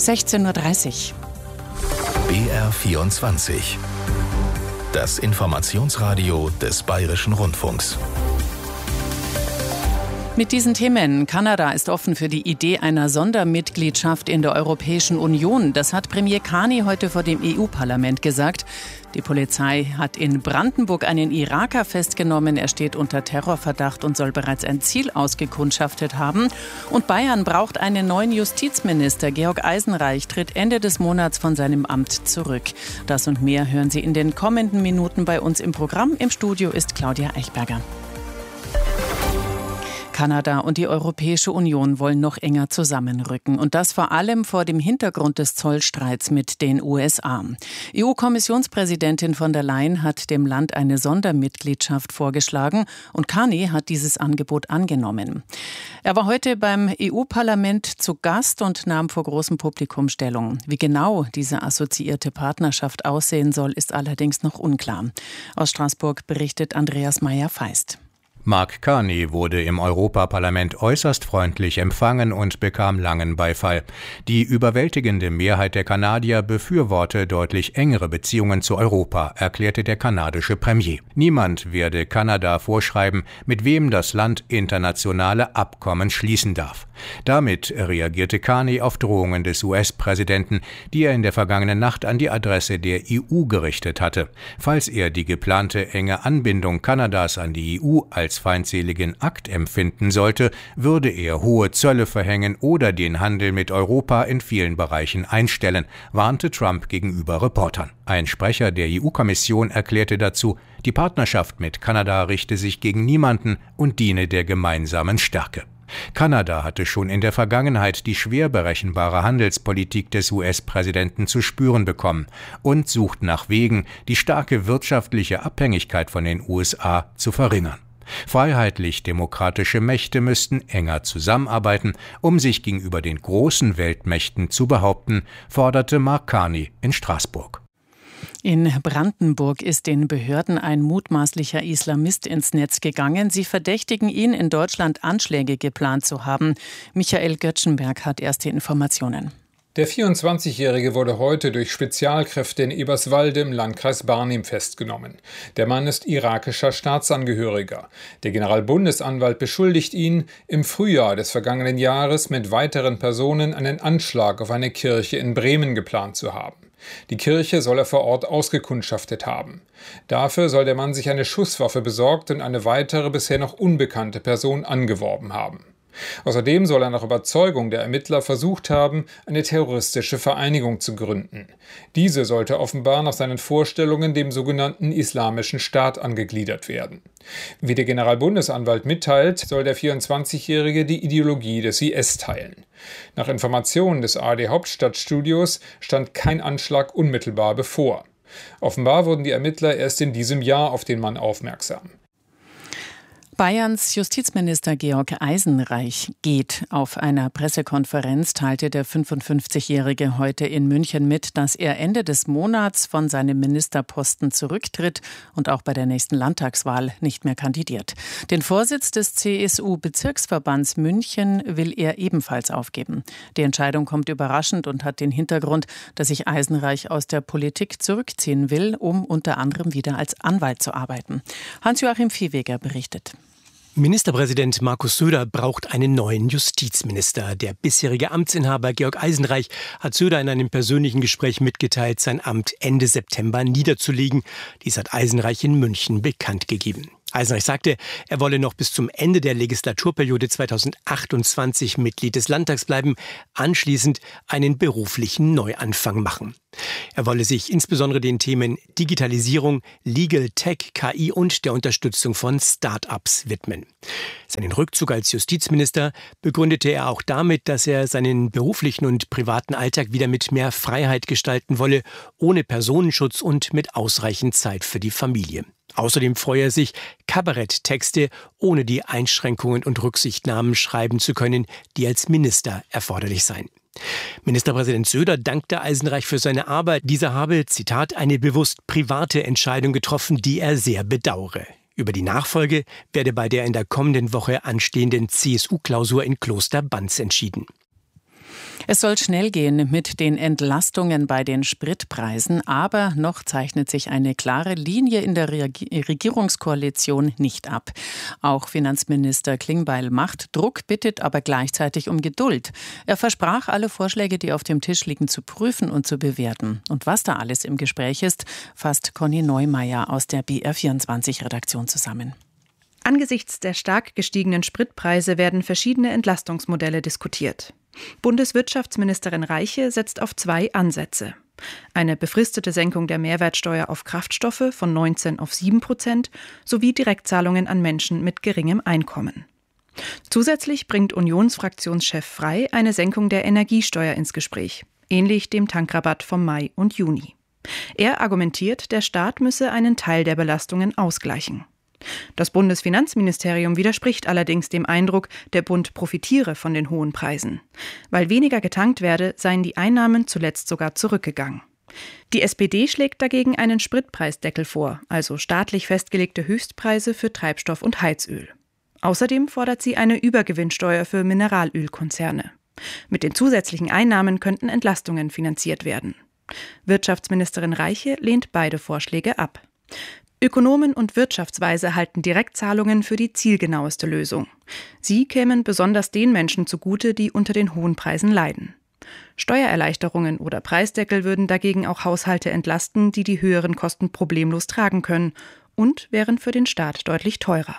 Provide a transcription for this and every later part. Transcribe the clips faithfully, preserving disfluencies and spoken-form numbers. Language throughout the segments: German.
sechzehn Uhr dreißig. B R vierundzwanzig. Das Informationsradio des Bayerischen Rundfunks. Mit diesen Themen. Kanada ist offen für die Idee einer Sondermitgliedschaft in der Europäischen Union. Das hat Premier Carney heute vor dem E U-Parlament gesagt. Die Polizei hat in Brandenburg einen Iraker festgenommen. Er steht unter Terrorverdacht und soll bereits ein Ziel ausgekundschaftet haben. Und Bayern braucht einen neuen Justizminister. Georg Eisenreich tritt Ende des Monats von seinem Amt zurück. Das und mehr hören Sie in den kommenden Minuten bei uns im Programm. Im Studio ist Claudia Eichberger. Kanada und die Europäische Union wollen noch enger zusammenrücken. Und das vor allem vor dem Hintergrund des Zollstreits mit den U S A. E U-Kommissionspräsidentin von der Leyen hat dem Land eine Sondermitgliedschaft vorgeschlagen und Carney hat dieses Angebot angenommen. Er war heute beim E U-Parlament zu Gast und nahm vor großem Publikum Stellung. Wie genau diese assoziierte Partnerschaft aussehen soll, ist allerdings noch unklar. Aus Straßburg berichtet Andreas Meyer-Feist. Mark Carney wurde im Europaparlament äußerst freundlich empfangen und bekam langen Beifall. Die überwältigende Mehrheit der Kanadier befürworte deutlich engere Beziehungen zu Europa, erklärte der kanadische Premier. Niemand werde Kanada vorschreiben, mit wem das Land internationale Abkommen schließen darf. Damit reagierte Carney auf Drohungen des U S-Präsidenten, die er in der vergangenen Nacht an die Adresse der E U gerichtet hatte. Falls er die geplante enge Anbindung Kanadas an die E U als feindseligen Akt empfinden sollte, würde er hohe Zölle verhängen oder den Handel mit Europa in vielen Bereichen einstellen, warnte Trump gegenüber Reportern. Ein Sprecher der E U-Kommission erklärte dazu, die Partnerschaft mit Kanada richte sich gegen niemanden und diene der gemeinsamen Stärke. Kanada hatte schon in der Vergangenheit die schwer berechenbare Handelspolitik des U S-Präsidenten zu spüren bekommen und sucht nach Wegen, die starke wirtschaftliche Abhängigkeit von den U S A zu verringern. Freiheitlich-demokratische Mächte müssten enger zusammenarbeiten, um sich gegenüber den großen Weltmächten zu behaupten, forderte Mark Carney in Straßburg. In Brandenburg ist den Behörden ein mutmaßlicher Islamist ins Netz gegangen. Sie verdächtigen ihn, in Deutschland Anschläge geplant zu haben. Michael Göttschenberg hat erste Informationen. Der vierundzwanzigjährige wurde heute durch Spezialkräfte in Eberswalde im Landkreis Barnim festgenommen. Der Mann ist irakischer Staatsangehöriger. Der Generalbundesanwalt beschuldigt ihn, im Frühjahr des vergangenen Jahres mit weiteren Personen einen Anschlag auf eine Kirche in Bremen geplant zu haben. Die Kirche soll er vor Ort ausgekundschaftet haben. Dafür soll der Mann sich eine Schusswaffe besorgt und eine weitere bisher noch unbekannte Person angeworben haben. Außerdem soll er nach Überzeugung der Ermittler versucht haben, eine terroristische Vereinigung zu gründen. Diese sollte offenbar nach seinen Vorstellungen dem sogenannten Islamischen Staat angegliedert werden. Wie der Generalbundesanwalt mitteilt, soll der vierundzwanzigjährige die Ideologie des I S teilen. Nach Informationen des A R D-Hauptstadtstudios stand kein Anschlag unmittelbar bevor. Offenbar wurden die Ermittler erst in diesem Jahr auf den Mann aufmerksam. Bayerns Justizminister Georg Eisenreich geht. Auf einer Pressekonferenz teilte der fünfundfünfzigjährige heute in München mit, dass er Ende des Monats von seinem Ministerposten zurücktritt und auch bei der nächsten Landtagswahl nicht mehr kandidiert. Den Vorsitz des C S U-Bezirksverbands München will er ebenfalls aufgeben. Die Entscheidung kommt überraschend und hat den Hintergrund, dass sich Eisenreich aus der Politik zurückziehen will, um unter anderem wieder als Anwalt zu arbeiten. Hans-Joachim Viehweger berichtet. Ministerpräsident Markus Söder braucht einen neuen Justizminister. Der bisherige Amtsinhaber Georg Eisenreich hat Söder in einem persönlichen Gespräch mitgeteilt, sein Amt Ende September niederzulegen. Dies hat Eisenreich in München bekannt gegeben. Eisenreich sagte, er wolle noch bis zum Ende der Legislaturperiode zweitausendachtundzwanzig Mitglied des Landtags bleiben, anschließend einen beruflichen Neuanfang machen. Er wolle sich insbesondere den Themen Digitalisierung, Legal Tech, K I und der Unterstützung von Start-ups widmen. Seinen Rückzug als Justizminister begründete er auch damit, dass er seinen beruflichen und privaten Alltag wieder mit mehr Freiheit gestalten wolle, ohne Personenschutz und mit ausreichend Zeit für die Familie. Außerdem freue er sich, Kabaretttexte ohne die Einschränkungen und Rücksichtnahmen schreiben zu können, die als Minister erforderlich seien. Ministerpräsident Söder dankte Eisenreich für seine Arbeit. Dieser habe, Zitat, eine bewusst private Entscheidung getroffen, die er sehr bedauere. Über die Nachfolge werde bei der in der kommenden Woche anstehenden C S U-Klausur in Kloster Banz entschieden. Es soll schnell gehen mit den Entlastungen bei den Spritpreisen, aber noch zeichnet sich eine klare Linie in der Regierungskoalition nicht ab. Auch Finanzminister Klingbeil macht Druck, bittet aber gleichzeitig um Geduld. Er versprach, alle Vorschläge, die auf dem Tisch liegen, zu prüfen und zu bewerten. Und was da alles im Gespräch ist, fasst Conny Neumeier aus der B R vierundzwanzig-Redaktion zusammen. Angesichts der stark gestiegenen Spritpreise werden verschiedene Entlastungsmodelle diskutiert. Bundeswirtschaftsministerin Reiche setzt auf zwei Ansätze. Eine befristete Senkung der Mehrwertsteuer auf Kraftstoffe von neunzehn auf sieben Prozent sowie Direktzahlungen an Menschen mit geringem Einkommen. Zusätzlich bringt Unionsfraktionschef Frey eine Senkung der Energiesteuer ins Gespräch, ähnlich dem Tankrabatt vom Mai und Juni. Er argumentiert, der Staat müsse einen Teil der Belastungen ausgleichen. Das Bundesfinanzministerium widerspricht allerdings dem Eindruck, der Bund profitiere von den hohen Preisen. Weil weniger getankt werde, seien die Einnahmen zuletzt sogar zurückgegangen. Die S P D schlägt dagegen einen Spritpreisdeckel vor, also staatlich festgelegte Höchstpreise für Treibstoff und Heizöl. Außerdem fordert sie eine Übergewinnsteuer für Mineralölkonzerne. Mit den zusätzlichen Einnahmen könnten Entlastungen finanziert werden. Wirtschaftsministerin Reiche lehnt beide Vorschläge ab. Ökonomen und Wirtschaftsweise halten Direktzahlungen für die zielgenaueste Lösung. Sie kämen besonders den Menschen zugute, die unter den hohen Preisen leiden. Steuererleichterungen oder Preisdeckel würden dagegen auch Haushalte entlasten, die die höheren Kosten problemlos tragen können und wären für den Staat deutlich teurer.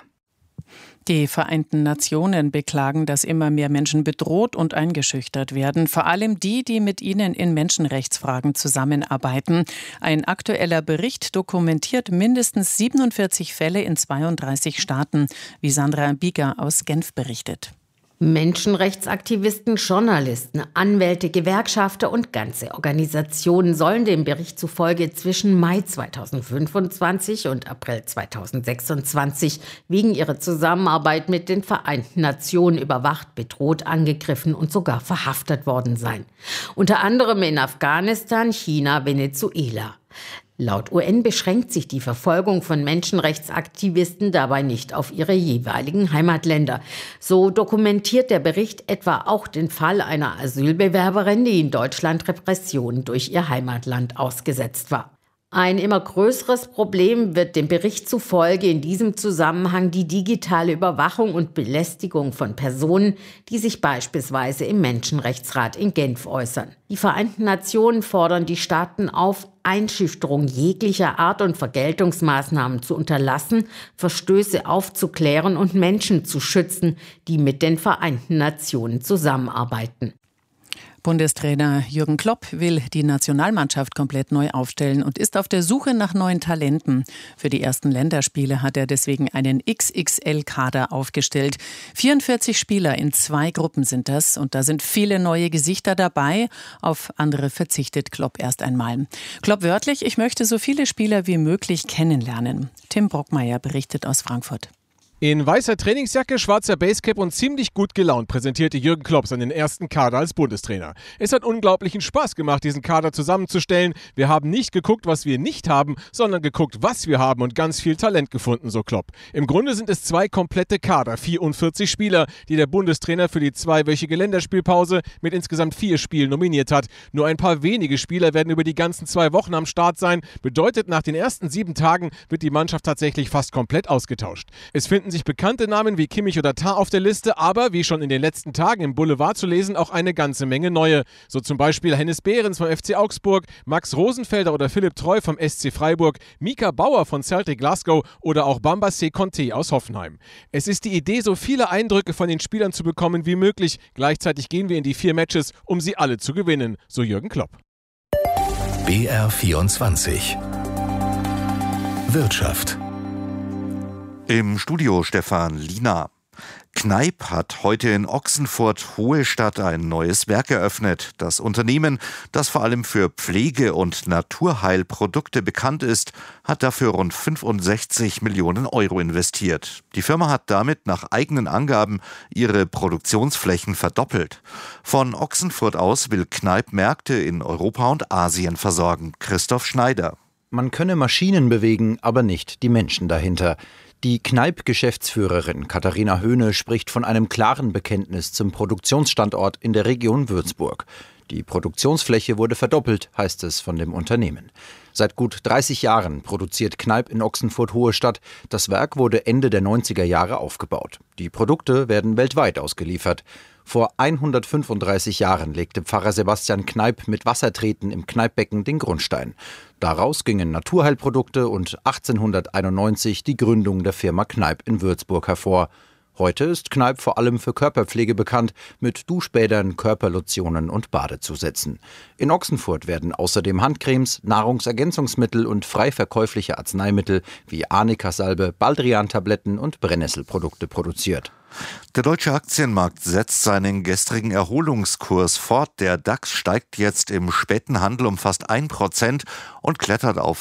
Die Vereinten Nationen beklagen, dass immer mehr Menschen bedroht und eingeschüchtert werden, vor allem die, die mit ihnen in Menschenrechtsfragen zusammenarbeiten. Ein aktueller Bericht dokumentiert mindestens siebenundvierzig Fälle in zweiunddreißig Staaten, wie Sandra Bieger aus Genf berichtet. Menschenrechtsaktivisten, Journalisten, Anwälte, Gewerkschafter und ganze Organisationen sollen dem Bericht zufolge zwischen Mai zweitausendfünfundzwanzig und April zweitausendsechsundzwanzig wegen ihrer Zusammenarbeit mit den Vereinten Nationen überwacht, bedroht, angegriffen und sogar verhaftet worden sein. Unter anderem in Afghanistan, China, Venezuela. Laut U N beschränkt sich die Verfolgung von Menschenrechtsaktivisten dabei nicht auf ihre jeweiligen Heimatländer. So dokumentiert der Bericht etwa auch den Fall einer Asylbewerberin, die in Deutschland Repressionen durch ihr Heimatland ausgesetzt war. Ein immer größeres Problem wird dem Bericht zufolge in diesem Zusammenhang die digitale Überwachung und Belästigung von Personen, die sich beispielsweise im Menschenrechtsrat in Genf äußern. Die Vereinten Nationen fordern die Staaten auf, Einschüchterung jeglicher Art und Vergeltungsmaßnahmen zu unterlassen, Verstöße aufzuklären und Menschen zu schützen, die mit den Vereinten Nationen zusammenarbeiten. Bundestrainer Jürgen Klopp will die Nationalmannschaft komplett neu aufstellen und ist auf der Suche nach neuen Talenten. Für die ersten Länderspiele hat er deswegen einen X X L-Kader aufgestellt. vierundvierzig Spieler in zwei Gruppen sind das und da sind viele neue Gesichter dabei. Auf andere verzichtet Klopp erst einmal. Klopp wörtlich, ich möchte so viele Spieler wie möglich kennenlernen. Tim Brockmeier berichtet aus Frankfurt. In weißer Trainingsjacke, schwarzer Basecap und ziemlich gut gelaunt präsentierte Jürgen Klopp seinen ersten Kader als Bundestrainer. Es hat unglaublichen Spaß gemacht, diesen Kader zusammenzustellen. Wir haben nicht geguckt, was wir nicht haben, sondern geguckt, was wir haben und ganz viel Talent gefunden, so Klopp. Im Grunde sind es zwei komplette Kader, vierundvierzig Spieler, die der Bundestrainer für die zweiwöchige Länderspielpause mit insgesamt vier Spielen nominiert hat. Nur ein paar wenige Spieler werden über die ganzen zwei Wochen am Start sein. Bedeutet, nach den ersten sieben Tagen wird die Mannschaft tatsächlich fast komplett ausgetauscht. Es finden sich bekannte Namen wie Kimmich oder Tah auf der Liste, aber wie schon in den letzten Tagen im Boulevard zu lesen, auch eine ganze Menge neue. So zum Beispiel Hennes Behrens vom F C Augsburg, Max Rosenfelder oder Philipp Treu vom S C Freiburg, Mika Bauer von Celtic Glasgow oder auch Bambassé Conté aus Hoffenheim. Es ist die Idee, so viele Eindrücke von den Spielern zu bekommen wie möglich. Gleichzeitig gehen wir in die vier Matches, um sie alle zu gewinnen, so Jürgen Klopp. B R vierundzwanzig Wirtschaft. Im Studio Stefan Liener. Kneip hat heute in Ochsenfurt Hohlstadt ein neues Werk eröffnet. Das Unternehmen, das vor allem für Pflege- und Naturheilprodukte bekannt ist, hat dafür rund fünfundsechzig Millionen Euro investiert. Die Firma hat damit nach eigenen Angaben ihre Produktionsflächen verdoppelt. Von Ochsenfurt aus will Kneip Märkte in Europa und Asien versorgen. Christoph Schneider. Man könne Maschinen bewegen, aber nicht die Menschen dahinter. Die Kneipp-Geschäftsführerin Katharina Höhne spricht von einem klaren Bekenntnis zum Produktionsstandort in der Region Würzburg. Die Produktionsfläche wurde verdoppelt, heißt es von dem Unternehmen. Seit gut dreißig Jahren produziert Kneipp in Ochsenfurt-Hohestadt. Das Werk wurde Ende der neunziger Jahre aufgebaut. Die Produkte werden weltweit ausgeliefert. Vor hundertfünfunddreißig Jahren legte Pfarrer Sebastian Kneipp mit Wassertreten im Kneippbecken den Grundstein. Daraus gingen Naturheilprodukte und achtzehnhunderteinundneunzig die Gründung der Firma Kneipp in Würzburg hervor. Heute ist Kneipp vor allem für Körperpflege bekannt, mit Duschbädern, Körperlotionen und Badezusätzen. In Ochsenfurt werden außerdem Handcremes, Nahrungsergänzungsmittel und frei verkäufliche Arzneimittel wie Arnika-Salbe, Baldrian-Tabletten und Brennnesselprodukte produziert. Der deutsche Aktienmarkt setzt seinen gestrigen Erholungskurs fort. Der DAX steigt jetzt im späten Handel um fast ein Prozent und klettert auf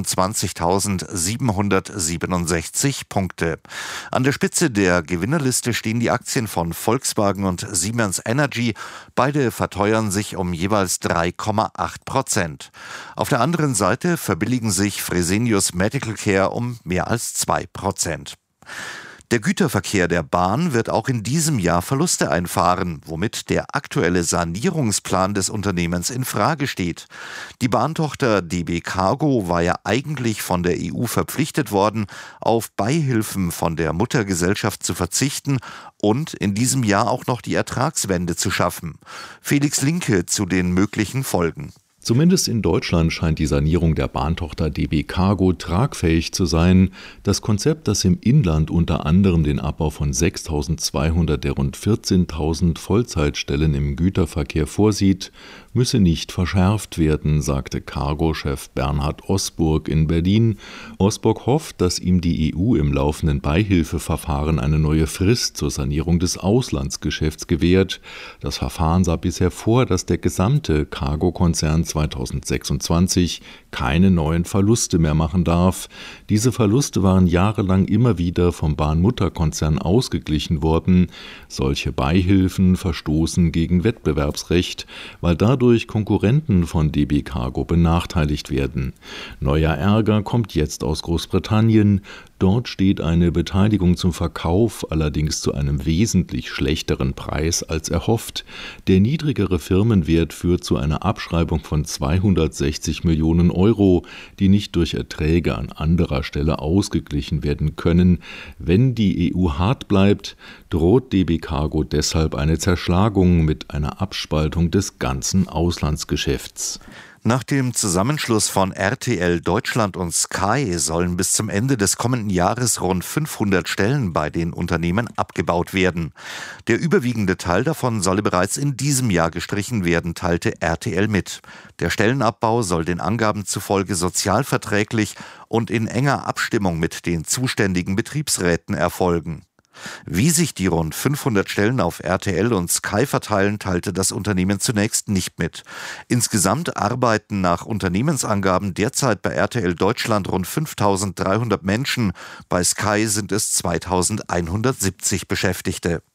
fünfundzwanzigtausendsiebenhundertsiebenundsechzig Punkte. An der Spitze der Gewinnerliste stehen die Aktien von Volkswagen und Siemens Energy. Beide verteuern sich um jeweils drei Komma acht Prozent. Auf der anderen Seite verbilligen sich Fresenius Medical Care um mehr als zwei Prozent. Der Güterverkehr der Bahn wird auch in diesem Jahr Verluste einfahren, womit der aktuelle Sanierungsplan des Unternehmens in Frage steht. Die Bahntochter D B Cargo war ja eigentlich von der E U verpflichtet worden, auf Beihilfen von der Muttergesellschaft zu verzichten und in diesem Jahr auch noch die Ertragswende zu schaffen. Felix Linke zu den möglichen Folgen. Zumindest in Deutschland scheint die Sanierung der Bahntochter D B Cargo tragfähig zu sein. Das Konzept, das im Inland unter anderem den Abbau von sechstausendzweihundert der rund vierzehntausend Vollzeitstellen im Güterverkehr vorsieht, müsse nicht verschärft werden, sagte Cargo-Chef Bernhard Osburg in Berlin. Osburg hofft, dass ihm die E U im laufenden Beihilfeverfahren eine neue Frist zur Sanierung des Auslandsgeschäfts gewährt. Das Verfahren sah bisher vor, dass der gesamte Cargo-Konzern zweitausendsechsundzwanzig keine neuen Verluste mehr machen darf. Diese Verluste waren jahrelang immer wieder vom Bahnmutterkonzern ausgeglichen worden. Solche Beihilfen verstoßen gegen Wettbewerbsrecht, weil dadurch Konkurrenten von D B Cargo benachteiligt werden. Neuer Ärger kommt jetzt aus Großbritannien. Dort steht eine Beteiligung zum Verkauf allerdings zu einem wesentlich schlechteren Preis als erhofft. Der niedrigere Firmenwert führt zu einer Abschreibung von zweihundertsechzig Millionen Euro, die nicht durch Erträge an anderer Stelle ausgeglichen werden können. Wenn die E U hart bleibt, droht D B Cargo deshalb eine Zerschlagung mit einer Abspaltung des ganzen Auslandsgeschäfts. Nach dem Zusammenschluss von R T L Deutschland und Sky sollen bis zum Ende des kommenden Jahres rund fünfhundert Stellen bei den Unternehmen abgebaut werden. Der überwiegende Teil davon solle bereits in diesem Jahr gestrichen werden, teilte R T L mit. Der Stellenabbau soll den Angaben zufolge sozialverträglich und in enger Abstimmung mit den zuständigen Betriebsräten erfolgen. Wie sich die rund fünfhundert Stellen auf R T L und Sky verteilen, teilte das Unternehmen zunächst nicht mit. Insgesamt arbeiten nach Unternehmensangaben derzeit bei R T L Deutschland rund fünftausenddreihundert Menschen, bei Sky sind es zweitausendeinhundertsiebzig Beschäftigte.